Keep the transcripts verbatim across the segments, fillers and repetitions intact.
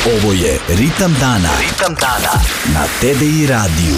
Ovo je Ritam dana. Ritam dana na T D I radiju.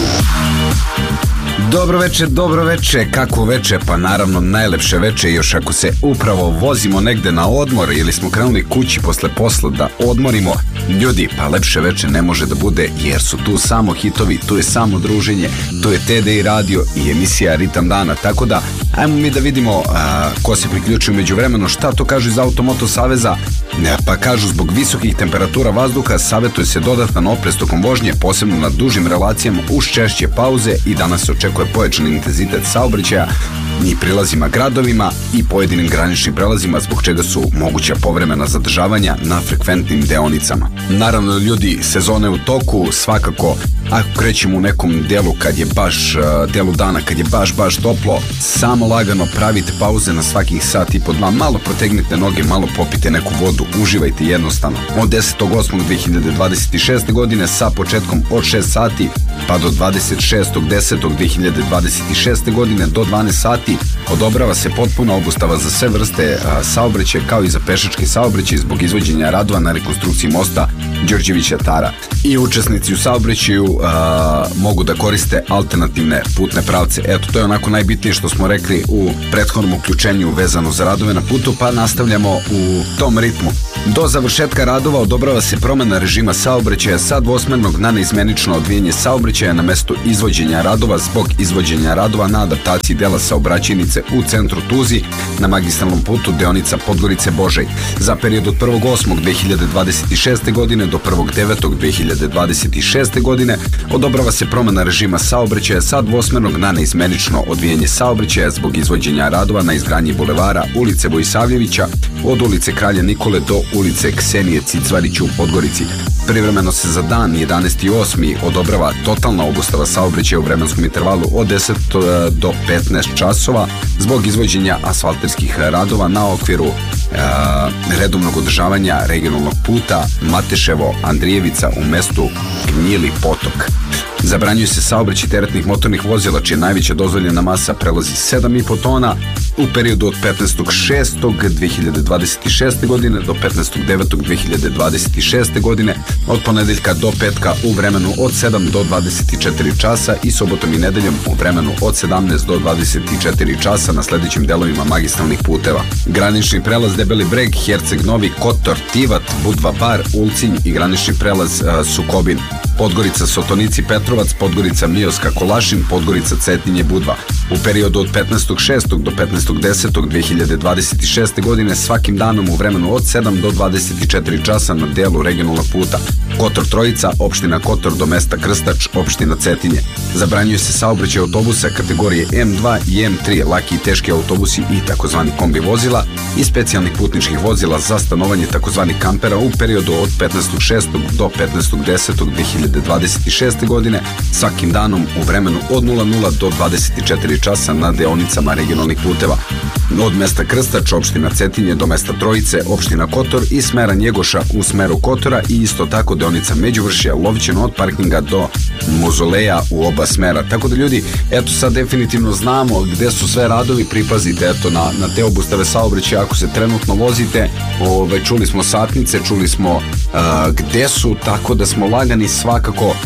Dobro veče, dobro veče, kako veče? Pa naravno najlepše veče, još ako se upravo vozimo negde na odmor ili smo krenuli kući posle posla da odmorimo. Ljudi, pa lepše veče ne može da bude, jer su tu samo hitovi, tu je samo druženje, tu je T D I radio i emisija Ritam dana. Tako da, ajmo mi da vidimo a, ko se priključio među vremenu. Šta to kažu iz Automoto Saveza? Ne, pa kažu zbog visokih temperatura vazduha savjetuje se dodatan oprez tokom vožnje, posebno na dužim relacijama uz češće pauze, i danas se očekuje pojačan intenzitet saobraćaja i prilazima gradovima i pojedinim graničnim prelazima, zbog čega su moguća povremena zadržavanja na frekventnim deonicama. Naravno, ljudi, sezone u toku, svakako ako krećemo u nekom delu kad je baš delu dana, kad je baš baš toplo, samo lagano pravite pauze na svakih sat i po dva, malo protegnite noge, malo popite neku vodu, uživajte jednostavno. Od desetog osmog dve hiljade dvadeset šeste godine sa početkom od šest sati pa do dvadeset šestog desetog dve hiljade dvadeset šeste godine do dvanaest sati odobrava se potpuna obustava za sve vrste a, saobraćaja, kao i za pešački saobraćaj zbog izvođenja radova na rekonstrukciji mosta Đorđevića Tara. I učesnici u saobraćaju a, mogu da koriste alternativne putne pravce. Eto, to je onako najbitnije što smo rekli u prethodnom uključenju vezano za radove na putu, pa nastavljamo u tom ritmu. Do završetka radova odobrava se promena režima saobraćaja sa dvosmernog na neizmenično odvijanje saobraćaja na mesto izvođenja radova zbog izvođenja radova na adaptaciji dela saobraćajnice u centru Tuzi na magistralnom putu deonica Podgorice Božaj. Za period od prvog osmog dve hiljade dvadeset šeste godine do prvog devetog dve hiljade dvadeset šeste godine odobrava se promena režima saobraćaja sa dvosmernog na neizmenično odvijanje saobraćaja zbog izvođenja radova na izgradnji bulevara ulice Vojsavljevića od ulice Kralja Nikole do ulice Ksenije Cicvarić u Podgorici. Privremeno se za dan jedanaesti osmi odobrava totalna obustava saobraćaja u vremenskom intervalu od deset do petnaest časova zbog izvođenja asfalterskih radova na okviru e, redovnog održavanja regionalnog puta Mateševo-Andrijevica u mestu Gnjili Potok. Zabranjuje se saobraćaj teretnih motornih vozila čija najveća dozvoljena masa prelazi sedam i po tona u periodu od petnaestog šestog dve hiljade dvadeset šeste godine do petnaestog devetog dve hiljade dvadeset šeste godine, od ponedeljka do petka u vremenu od sedam do dvadeset četiri časa i subotom i nedeljom u vremenu od sedamnaest do dvadeset četiri časa na sledećim delovima magistralnih puteva: granični prelaz Debeli Breg, Herceg Novi, Kotor, Tivat, Budva Bar, Ulcinj i granični prelaz uh, Sukobin, Podgorica Sotonici Petrovac, Podgorica Mioska Kolašin, Podgorica Cetinje Budva. U periodu od petnaestog šestog do petnaestog desetog dve hiljade dvadeset šeste godine svakim danom u vremenu od sedam do dvadeset četiri časa na delu regionalnog puta Kotor Trojica, opština Kotor do mesta Krstač, opština Cetinje. Zabranjuje se saobraćaj autobusa kategorije M dva i M tri, laki i teški autobusi i takozvani kombi vozila i specijalnih putničkih vozila za stanovanje takozvanih kampera u periodu od petnaestog šestog do petnaestog desetog dve hiljade dvadeset šeste godine svakim danom u vremenu od nula nula do dvadeset četiri časa na deonicama regionalnih puteva od mesta Krstač, opština Cetinje do mesta Trojice, opština Kotor i smera Njegoša u smeru Kotora i isto tako deonica Međuvršja, Lovćeno od parkinga do Mozoleja u oba smera. Tako da, ljudi, eto sad definitivno znamo gde su sve radovi, pripazite eto na, na te obustave saobraćaja ako se trenutno vozite. Ove, čuli smo satnice, čuli smo uh, gde su, tako da smo lagani svakako uh,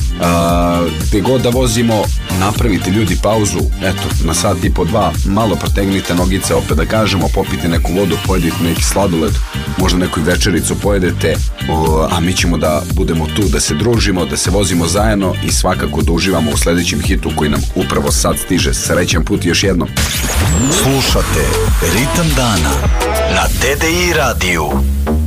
gde god da vozimo, napravite, ljudi, pauzu, eto, na sat i po dva, malo protegnite nogice, opet da kažemo, popite neku vodu, pojedite neki sladoled, možda neku večericu pojedete, o, a mi ćemo da budemo tu, da se družimo, da se vozimo zajedno i svakako da uživamo u sledećem hitu koji nam upravo sad stiže. Srećan put još jednom. Slušate Ritam dana na T D I radiju.